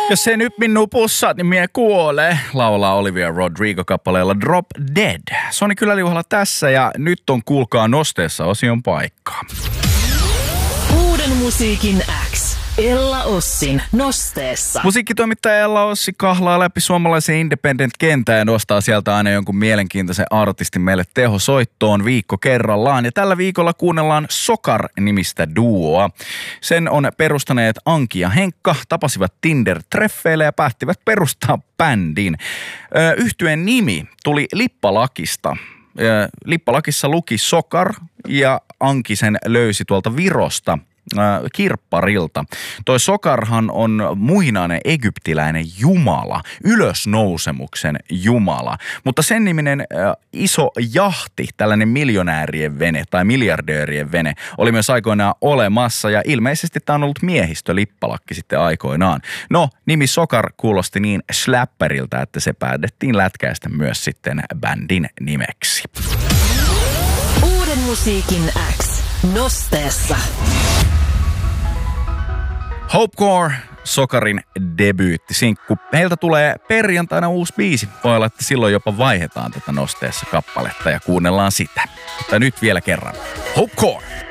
Jos se nyt minun pussaat, niin mie kuolee, laulaa Olivia Rodrigo kappaleella Drop Dead. Soni kyllä liuhalla tässä ja nyt on kuulkaa nosteessa osion paikkaa. Uuden musiikin X. Ella Ossin nosteessa. Musiikkitoimittaja Ella Ossi kahlaa läpi suomalaisen independent-kentän ja nostaa sieltä aina jonkun mielenkiintoisen artistin meille tehosoittoon viikko kerrallaan. Ja tällä viikolla kuunnellaan Sokar-nimistä duoa. Sen on perustaneet Anki ja Henkka, tapasivat Tinder-treffeille ja päättivät perustaa bändin. Yhtyeen nimi tuli Lippalakista. Lippalakissa luki Sokar ja Anki sen löysi tuolta Virosta. Kirpparilta. Toi Sokarhan on muinainen egyptiläinen jumala, ylösnousemuksen jumala. Mutta sen niminen iso jahti, tällainen miljonäärien vene tai miljardöörien vene, oli myös aikoinaan olemassa ja ilmeisesti tämä on ollut miehistö Lippalakki sitten aikoinaan. No, nimi Sokar kuulosti niin släppäriltä, että se päätettiin lätkäistä myös sitten bändin nimeksi. Uuden musiikin X. Nosteessa. Hopecore, Sokarin debyyttisinkku. Heiltä tulee perjantaina uusi biisi. Voi olla, että silloin jopa vaihdetaan tätä nosteessa kappaletta ja kuunnellaan sitä. Mutta nyt vielä kerran. Hopecore!